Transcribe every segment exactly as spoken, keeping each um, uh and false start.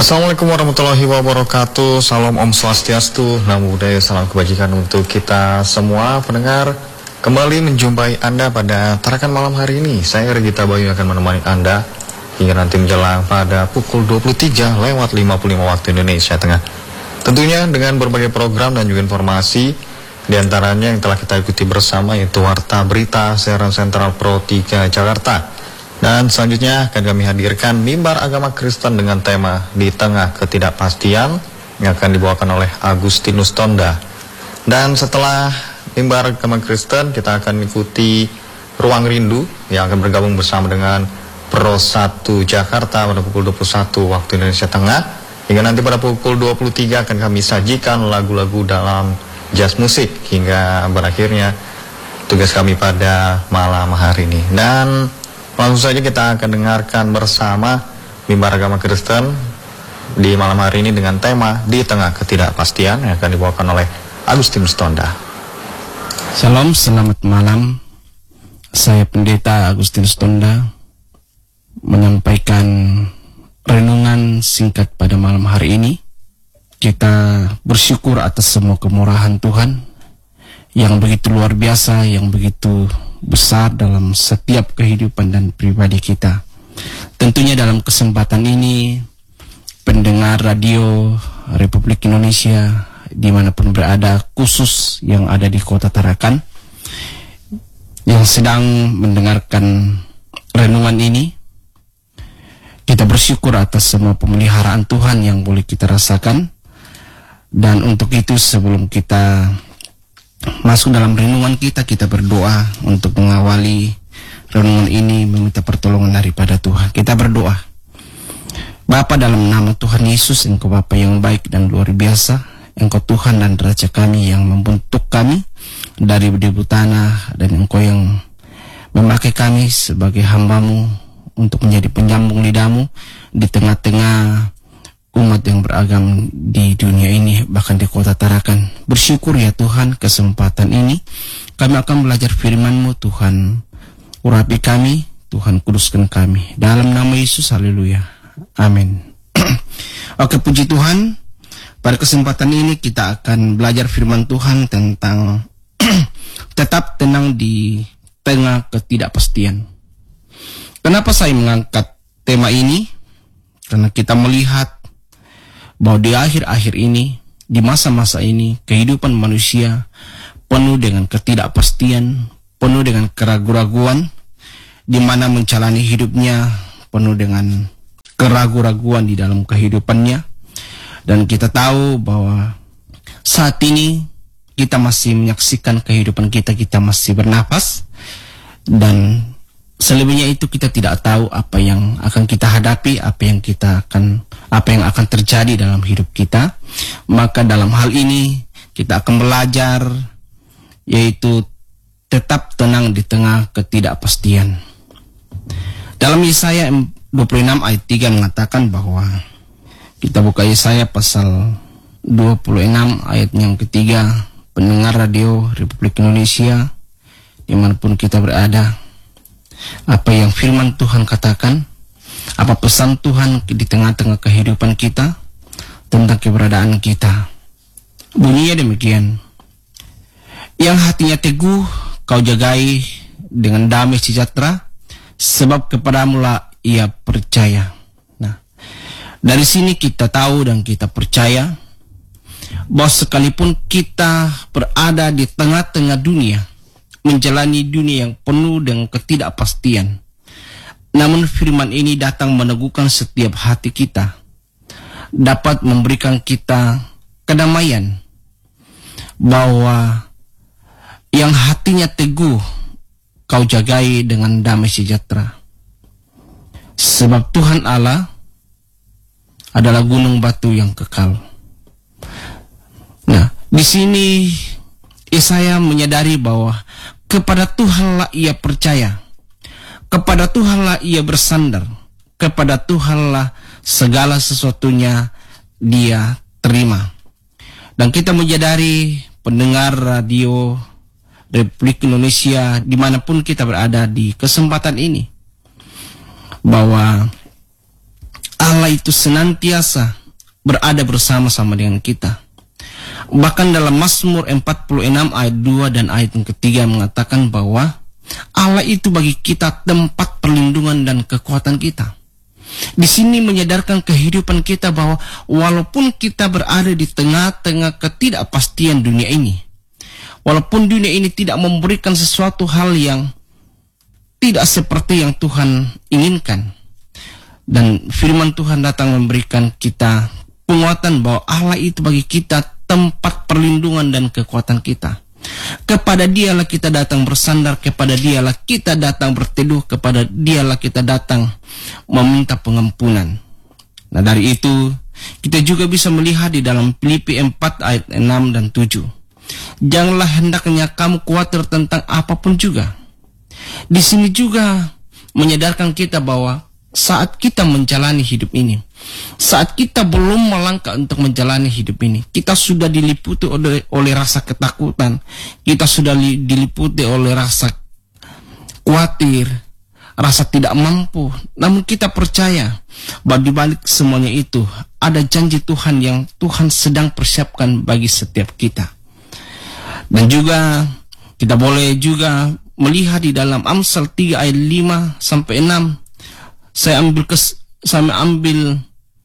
Assalamualaikum warahmatullahi wabarakatuh. Salam Om Swastiastu, Namo Buddhaya, salam kebajikan untuk kita semua pendengar. Kembali menjumpai Anda pada tarakan malam hari ini. Saya Regita Bayu akan menemani Anda hingga nanti menjelang pada pukul dua puluh tiga lewat lima puluh lima waktu Indonesia Tengah. Tentunya dengan berbagai program dan juga informasi, di antaranya yang telah kita ikuti bersama yaitu Warta Berita siaran Sentral Pro tiga Jakarta. Dan selanjutnya akan kami hadirkan mimbar agama Kristen dengan tema Di Tengah Ketidakpastian yang akan dibawakan oleh Agustinus Tonda. Dan setelah mimbar agama Kristen, kita akan ikuti Ruang Rindu yang akan bergabung bersama dengan Pro satu Jakarta pada pukul dua puluh satu waktu Indonesia Tengah. Hingga nanti pada pukul dua puluh tiga akan kami sajikan lagu-lagu dalam jazz musik hingga berakhirnya tugas kami pada malam hari ini. Dan langsung saja kita akan dengarkan bersama mimbar agama Kristen di malam hari ini dengan tema Di Tengah Ketidakpastian yang akan dibawakan oleh Agustinus Tonda. Salam, selamat malam. Saya Pendeta Agustinus Tonda menyampaikan renungan singkat pada malam hari ini. Kita bersyukur atas semua kemurahan Tuhan yang begitu luar biasa, yang begitu besar dalam setiap kehidupan dan pribadi kita. Tentunya dalam kesempatan ini, pendengar radio Republik Indonesia dimanapun berada, khusus yang ada di Kota Tarakan, yang sedang mendengarkan renungan ini, kita bersyukur atas semua pemeliharaan Tuhan yang boleh kita rasakan. Dan untuk itu, sebelum kita masuk dalam renungan kita, kita berdoa untuk mengawali renungan ini, meminta pertolongan daripada Tuhan. Kita berdoa. Bapa, dalam nama Tuhan Yesus, Engkau Bapa yang baik dan luar biasa, Engkau Tuhan dan Raja kami yang membentuk kami dari debu tanah, dan Engkau yang memakai kami sebagai hamba-Mu untuk menjadi penyambung lidah-Mu di tengah-tengah umat yang beragam di dunia ini, bahkan di Kota Tarakan. Bersyukur ya Tuhan, kesempatan ini kami akan belajar firman-Mu. Tuhan, urapi kami, Tuhan kuduskan kami. Dalam nama Yesus, haleluya, amin. Oke, puji Tuhan. Pada kesempatan ini kita akan belajar firman Tuhan tentang tetap tenang di tengah ketidakpastian. Kenapa saya mengangkat tema ini? Karena kita melihat bahwa di akhir-akhir ini, di masa-masa ini, kehidupan manusia penuh dengan ketidakpastian, penuh dengan keraguan-raguan, di mana menjalani hidupnya penuh dengan keraguan-raguan di dalam kehidupannya. Dan kita tahu bahwa saat ini kita masih menyaksikan kehidupan kita, kita masih bernapas, dan selebihnya itu kita tidak tahu apa yang akan kita hadapi, apa yang kita akan apa yang akan terjadi dalam hidup kita. Maka dalam hal ini kita akan belajar, yaitu tetap tenang di tengah ketidakpastian. Dalam Yesaya dua puluh enam ayat tiga mengatakan bahwa, kita buka Yesaya pasal dua puluh enam ayat yang ketiga, pendengar radio Republik Indonesia dimanapun kita berada, apa yang firman Tuhan katakan, apa pesan Tuhan di tengah-tengah kehidupan kita tentang keberadaan kita. Bunyinya demikian: yang hatinya teguh kau jagai dengan damai sejahtera, sebab kepadamulah ia percaya. Nah, dari sini kita tahu dan kita percaya bahwa sekalipun kita berada di tengah-tengah dunia, menjalani dunia yang penuh dengan ketidakpastian, namun firman ini datang meneguhkan setiap hati kita, dapat memberikan kita kedamaian, bahwa yang hatinya teguh kau jagai dengan damai sejahtera, sebab Tuhan Allah adalah gunung batu yang kekal. Nah, di sini Yesaya menyadari bahwa kepada Tuhanlah ia percaya, kepada Tuhanlah ia bersandar, kepada Tuhanlah segala sesuatunya dia terima. Dan kita menyadari, pendengar radio Republik Indonesia dimanapun kita berada di kesempatan ini, bahwa Allah Allah itu senantiasa berada bersama-sama dengan kita. Bahkan dalam Mazmur empat puluh enam ayat dua dan ayat yang ketiga mengatakan bahwa Allah itu bagi kita tempat perlindungan dan kekuatan kita. Di sini menyadarkan kehidupan kita bahwa walaupun kita berada di tengah-tengah ketidakpastian dunia ini, walaupun dunia ini tidak memberikan sesuatu hal yang tidak seperti yang Tuhan inginkan, dan firman Tuhan datang memberikan kita penguatan bahwa Allah itu bagi kita tempat perlindungan dan kekuatan kita. Kepada Dialah kita datang bersandar, kepada Dialah kita datang berteduh, kepada Dialah kita datang meminta pengampunan. Nah, dari itu kita juga bisa melihat di dalam Filipi empat ayat enam dan tujuh. Janganlah hendaknya kamu khawatir tentang apapun juga. Di sini juga menyadarkan kita bahwa saat kita menjalani hidup ini, saat kita belum melangkah untuk menjalani hidup ini, kita sudah diliputi oleh, oleh rasa ketakutan, kita sudah li, diliputi oleh rasa khawatir, rasa tidak mampu. Namun kita percaya bahwa di balik semuanya itu ada janji Tuhan yang Tuhan sedang persiapkan bagi setiap kita. Dan juga kita boleh juga melihat di dalam Amsal tiga ayat lima sampai enam. Saya ambil kes, saya ambil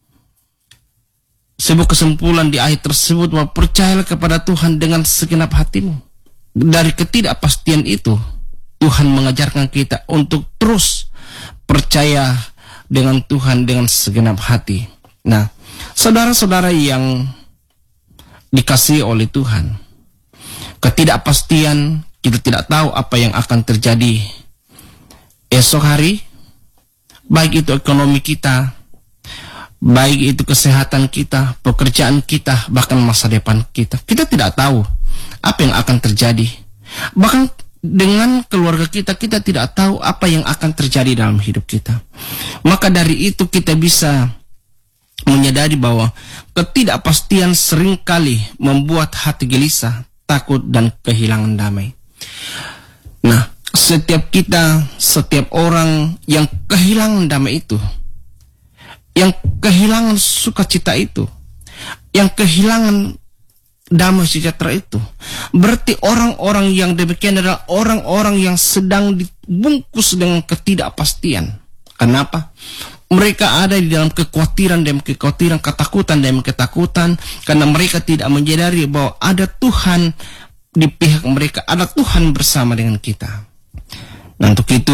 sebuah kesimpulan di ayat tersebut bahwa percayalah kepada Tuhan dengan segenap hatimu. Dari ketidakpastian itu, Tuhan mengajarkan kita untuk terus percaya dengan Tuhan dengan segenap hati. Nah, saudara-saudara yang dikasihi oleh Tuhan, ketidakpastian, kita tidak tahu apa yang akan terjadi esok hari, baik itu ekonomi kita, baik itu kesehatan kita, pekerjaan kita, bahkan masa depan kita. Kita tidak tahu apa yang akan terjadi. Bahkan dengan keluarga kita, kita tidak tahu apa yang akan terjadi dalam hidup kita. Maka dari itu kita bisa menyadari bahwa ketidakpastian seringkali membuat hati gelisah, takut, dan kehilangan damai. Nah, setiap kita, setiap orang yang kehilangan damai itu, yang kehilangan sukacita itu, yang kehilangan damai sejahtera itu, berarti orang-orang yang demikian adalah orang-orang yang sedang dibungkus dengan ketidakpastian. Kenapa? Mereka ada di dalam kekhawatiran dan kekhawatiran, ketakutan dan ketakutan, karena mereka tidak menyadari bahwa ada Tuhan di pihak mereka, ada Tuhan bersama dengan kita. Nah, untuk itu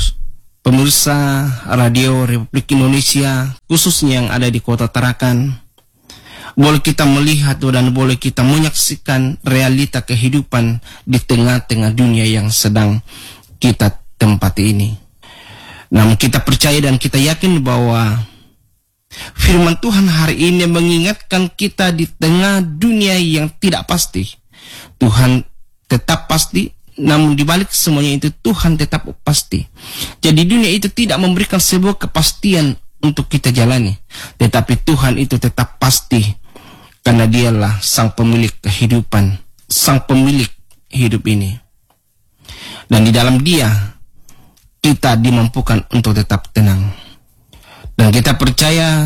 pemirsa Radio Republik Indonesia, khususnya yang ada di Kota Tarakan, boleh kita melihat dan boleh kita menyaksikan realita kehidupan di tengah-tengah dunia yang sedang kita tempati ini. Namun kita percaya dan kita yakin bahwa firman Tuhan hari ini mengingatkan kita di tengah dunia yang tidak pasti, Tuhan tetap pasti. Namun di balik semuanya itu Tuhan tetap pasti. Jadi dunia itu tidak memberikan sebuah kepastian untuk kita jalani, tetapi Tuhan itu tetap pasti, karena Dialah sang pemilik kehidupan, sang pemilik hidup ini. Dan di dalam Dia kita dimampukan untuk tetap tenang. Dan kita percaya,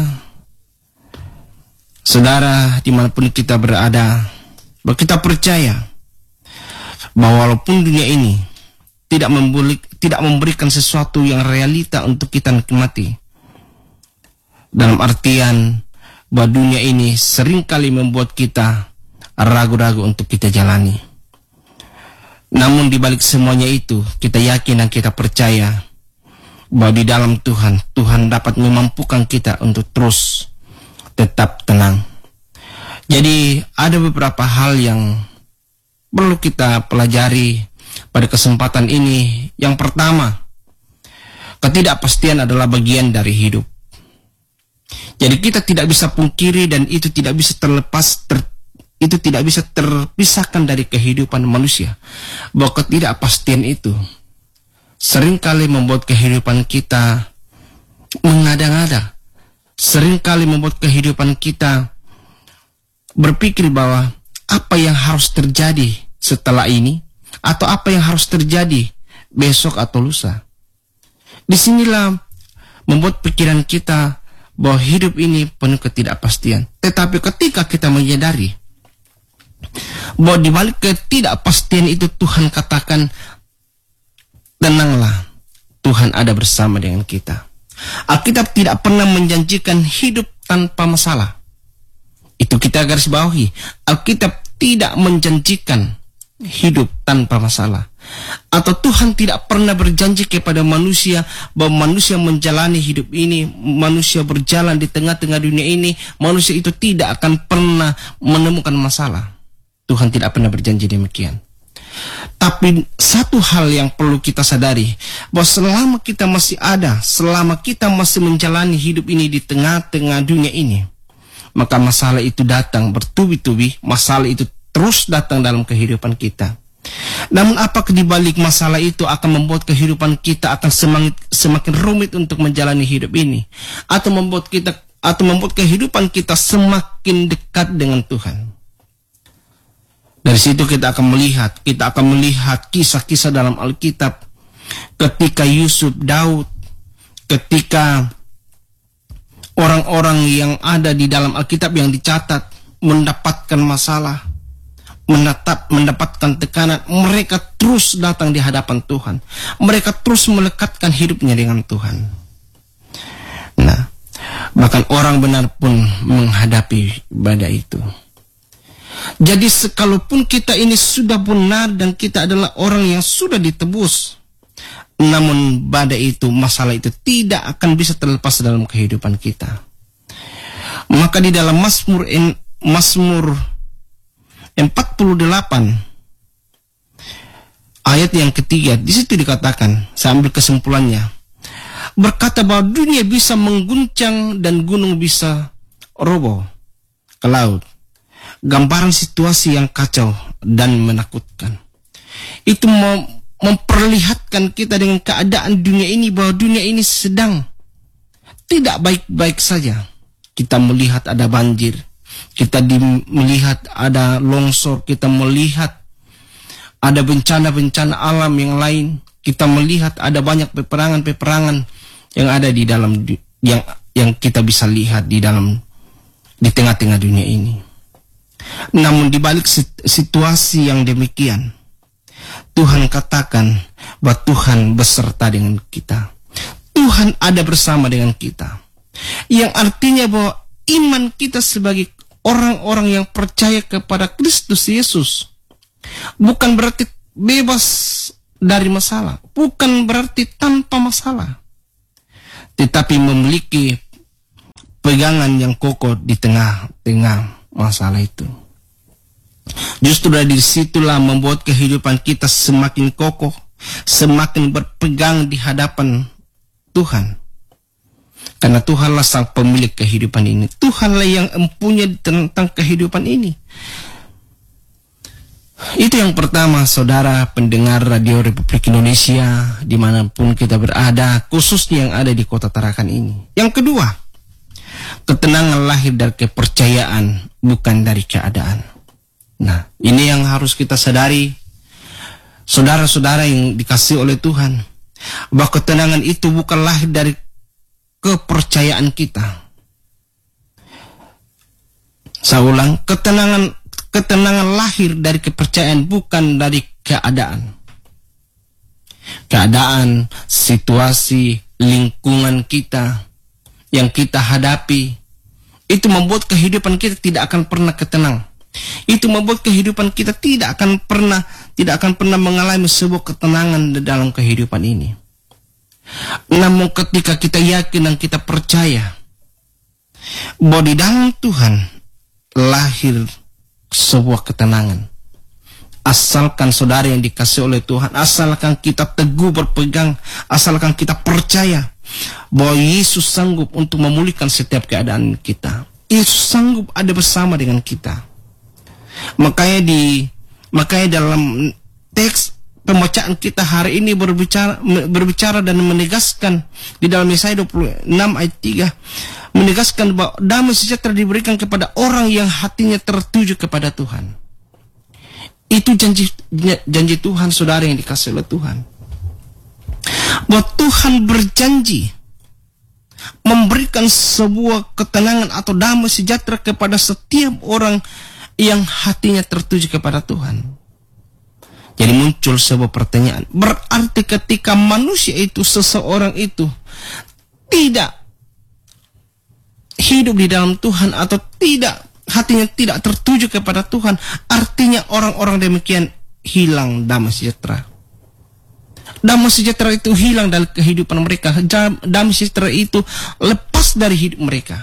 saudara, dimanapun kita berada, bahwa kita percaya bahwa walaupun dunia ini tidak memberi, tidak memberikan sesuatu yang realita untuk kita nikmati, dalam artian bahwa dunia ini seringkali membuat kita ragu-ragu untuk kita jalani. Namun di balik semuanya itu, kita yakin dan kita percaya bahwa di dalam Tuhan, Tuhan dapat memampukan kita untuk terus tetap tenang. Jadi ada beberapa hal yang perlu kita pelajari pada kesempatan ini. Yang pertama, ketidakpastian adalah bagian dari hidup. Jadi kita tidak bisa pungkiri dan itu tidak bisa terlepas, ter, itu tidak bisa terpisahkan dari kehidupan manusia, bahwa ketidakpastian itu seringkali membuat kehidupan kita mengada-ngada, seringkali membuat kehidupan kita berpikir bahwa apa yang harus terjadi setelah ini, atau apa yang harus terjadi besok atau lusa. Disinilah membuat pikiran kita bahwa hidup ini penuh ketidakpastian. Tetapi ketika kita menyadari bahwa di balik ketidakpastian itu Tuhan katakan, tenanglah, Tuhan ada bersama dengan kita. Alkitab tidak pernah menjanjikan hidup tanpa masalah. Itu kita garis bawahi. Alkitab tidak menjanjikan hidup tanpa masalah. Atau Tuhan tidak pernah berjanji kepada manusia bahwa manusia menjalani hidup ini, manusia berjalan di tengah-tengah dunia ini, manusia itu tidak akan pernah menemukan masalah. Tuhan tidak pernah berjanji demikian. Tapi satu hal yang perlu kita sadari, bahwa selama kita masih ada, selama kita masih menjalani hidup ini di tengah-tengah dunia ini, maka masalah itu datang bertubi-tubi, masalah itu terus datang dalam kehidupan kita. Namun apakah di balik masalah itu akan membuat kehidupan kita akan semakin, semakin rumit untuk menjalani hidup ini, atau membuat kita atau membuat kehidupan kita semakin dekat dengan Tuhan? Dari situ kita akan melihat, kita akan melihat kisah-kisah dalam Alkitab ketika Yusuf, Daud, ketika orang-orang yang ada di dalam Alkitab yang dicatat mendapatkan masalah, menetap, mendapatkan tekanan, mereka terus datang di hadapan Tuhan. Mereka terus melekatkan hidupnya dengan Tuhan. Nah, bahkan orang benar pun menghadapi badai itu. Jadi sekalipun kita ini sudah benar dan kita adalah orang yang sudah ditebus, namun badai itu, masalah itu tidak akan bisa terlepas dalam kehidupan kita. Maka di dalam Mazmur Mazmur empat puluh delapan ayat yang ketiga, di situ dikatakan, saya ambil kesimpulannya, berkata bahwa dunia bisa mengguncang dan gunung bisa roboh ke laut. Gambaran situasi yang kacau dan menakutkan. Itu mem memperlihatkan kita dengan keadaan dunia ini, bahwa dunia ini sedang tidak baik-baik saja. Kita melihat ada banjir, kita melihat ada longsor, kita melihat ada bencana-bencana alam yang lain, kita melihat ada banyak peperangan-peperangan yang ada di dalam, yang yang kita bisa lihat di dalam, di tengah-tengah dunia ini. Namun di balik situasi yang demikian, Tuhan katakan bahwa Tuhan beserta dengan kita. Tuhan ada bersama dengan kita. Yang artinya bahwa iman kita sebagai orang-orang yang percaya kepada Kristus Yesus bukan berarti bebas dari masalah, bukan berarti tanpa masalah, tetapi memiliki pegangan yang kokoh di tengah-tengah masalah itu. Justru dari situlah membuat kehidupan kita semakin kokoh, semakin berpegang di hadapan Tuhan. Karena Tuhanlah sang pemilik kehidupan ini. Tuhanlah yang empunya tentang kehidupan ini. Itu yang pertama, saudara pendengar Radio Republik Indonesia dimanapun kita berada, khususnya yang ada di kota Tarakan ini. Yang kedua, ketenangan lahir dari kepercayaan, bukan dari keadaan. Nah, ini yang harus kita sadari, saudara-saudara yang dikasihi oleh Tuhan, bahwa ketenangan itu bukan lahir dari kepercayaan kita. Saya ulang, ketenangan ketenangan lahir dari kepercayaan, bukan dari keadaan. Keadaan, situasi, lingkungan kita yang kita hadapi, itu membuat kehidupan kita tidak akan pernah ketenang. Itu membuat kehidupan kita tidak akan pernah tidak akan pernah mengalami sebuah ketenangan di dalam kehidupan ini. Namun ketika kita yakin dan kita percaya bahwa di dalam Tuhan lahir sebuah ketenangan, asalkan saudara yang dikasihi oleh Tuhan, asalkan kita teguh berpegang, asalkan kita percaya bahwa Yesus sanggup untuk memulihkan setiap keadaan kita. Yesus sanggup ada bersama dengan kita. Makanya di makanya dalam teks pembacaan kita hari ini berbicara berbicara dan menegaskan di dalam Yesaya dua puluh enam ayat tiga, menegaskan bahwa damai sejahtera diberikan kepada orang yang hatinya tertuju kepada Tuhan. Itu janji janji Tuhan, saudara yang dikasihi oleh Tuhan. Bahwa Tuhan berjanji memberikan sebuah ketenangan atau damai sejahtera kepada setiap orang yang hatinya tertuju kepada Tuhan. Jadi muncul sebuah pertanyaan, berarti ketika manusia itu, seseorang itu tidak hidup di dalam Tuhan atau tidak, hatinya tidak tertuju kepada Tuhan, artinya orang-orang demikian hilang damai sejahtera. Damai sejahtera itu hilang dari kehidupan mereka. Damai sejahtera itu lepas dari hidup mereka.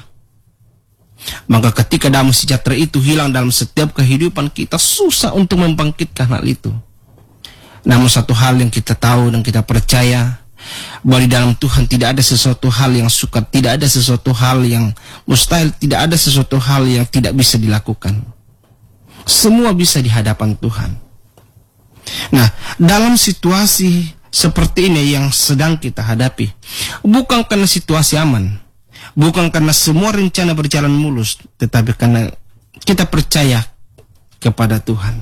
Maka ketika damai sejahtera itu hilang dalam setiap kehidupan kita, susah untuk membangkitkan hal itu. Namun satu hal yang kita tahu dan kita percaya, bahwa di dalam Tuhan tidak ada sesuatu hal yang sukar, tidak ada sesuatu hal yang mustahil, tidak ada sesuatu hal yang tidak bisa dilakukan. Semua bisa di hadapan Tuhan. Nah, dalam situasi seperti ini yang sedang kita hadapi, bukan karena situasi aman, bukan karena semua rencana berjalan mulus, tetapi karena kita percaya kepada Tuhan.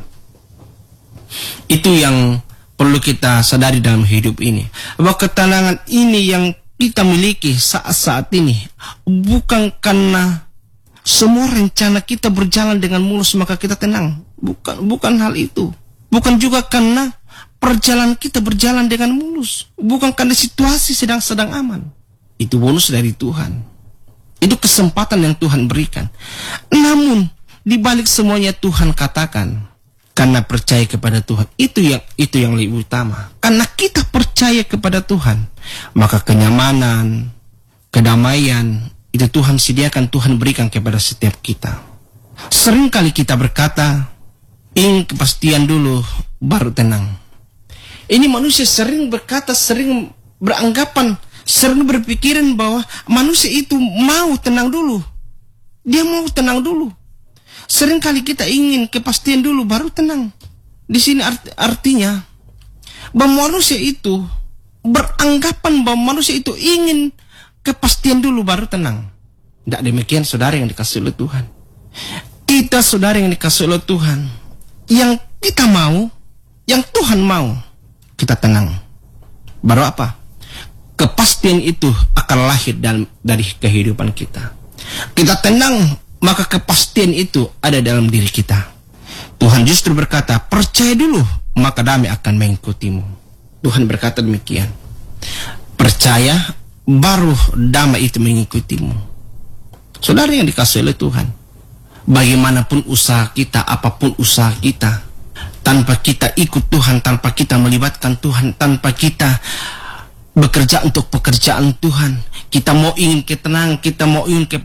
Itu yang perlu kita sadari dalam hidup ini, bahwa ketenangan ini yang kita miliki saat-saat ini bukan karena semua rencana kita berjalan dengan mulus maka kita tenang. Bukan, bukan hal itu. Bukan juga karena perjalanan kita berjalan dengan mulus. Bukan karena situasi sedang-sedang aman. Itu bonus dari Tuhan. Itu kesempatan yang Tuhan berikan. Namun di balik semuanya Tuhan katakan, karena percaya kepada Tuhan, itu yang itu yang lebih utama. Karena kita percaya kepada Tuhan, maka kenyamanan, kedamaian itu Tuhan sediakan, Tuhan berikan kepada setiap kita. Seringkali kita berkata, ingin kepastian dulu baru tenang. Ini manusia sering berkata, sering beranggapan, sering berpikiran bahwa manusia itu mau tenang dulu. Dia mau tenang dulu. Seringkali kita ingin kepastian dulu baru tenang. Di sini art, artinya bahwa manusia itu beranggapan bahwa manusia itu ingin kepastian dulu baru tenang. Tidak demikian saudara yang dikasih oleh Tuhan. Kita saudara yang dikasih oleh Tuhan, yang kita mau, yang Tuhan mau, kita tenang. Baru apa? Kepastian itu akan lahir dalam, dari kehidupan kita. Kita tenang, maka kepastian itu ada dalam diri kita. Tuhan justru berkata, percaya dulu, maka damai akan mengikutimu. Tuhan berkata demikian. Percaya, baru damai itu mengikutimu. Saudara yang dikasih oleh Tuhan, bagaimanapun usaha kita, apapun usaha kita, tanpa kita ikut Tuhan, tanpa kita melibatkan Tuhan, tanpa kita bekerja untuk pekerjaan Tuhan, kita mau ingin ketenangan, kita mau ingin